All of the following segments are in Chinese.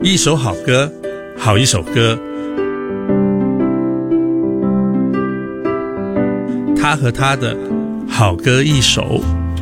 一首好歌，好一首歌。他和他的好歌一首。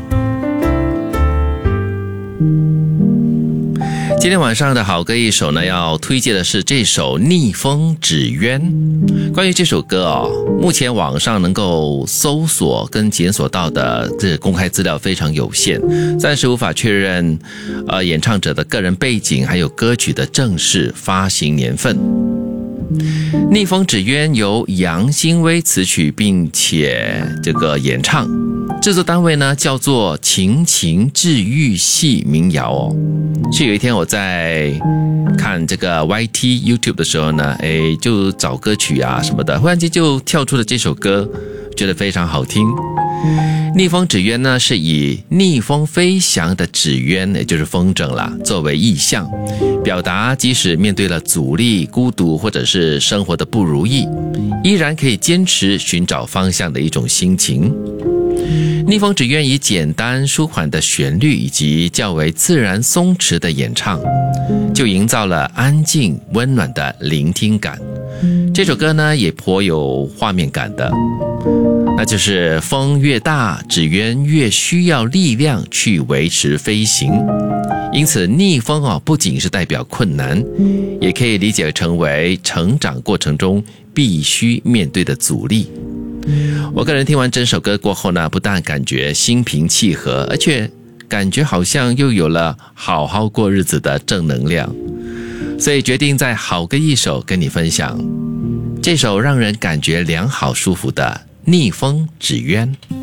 今天晚上的好歌一首呢，要推荐的是这首《逆风纸鸢》。关于这首歌目前网上能够搜索跟检索到的这公开资料非常有限，暂时无法确认演唱者的个人背景，还有歌曲的正式发行年份。逆风纸鸢由杨新威词曲并且演唱，制作单位呢叫做晴晴治愈系民谣是有一天我在看这个 YT YouTube 的时候呢，就找歌曲啊什么的，忽然间就跳出了这首歌，觉得非常好听。逆风纸鸢呢是以逆风飞翔的纸鸢，也就是风筝啦，作为意象，表达即使面对了阻力、孤独或者是生活的不如意，依然可以坚持寻找方向的一种心情。逆风纸鸢以简单舒缓的旋律以及较为自然松弛的演唱，就营造了安静温暖的聆听感。这首歌呢也颇有画面感的，那就是风越大，纸鸢越需要力量去维持飞行。因此逆风不仅是代表困难，也可以理解成为成长过程中必须面对的阻力。我个人听完整首歌过后呢，不但感觉心平气和，而且感觉好像又有了好好过日子的正能量，所以决定在好歌一首跟你分享这首让人感觉良好舒服的逆风纸鸢。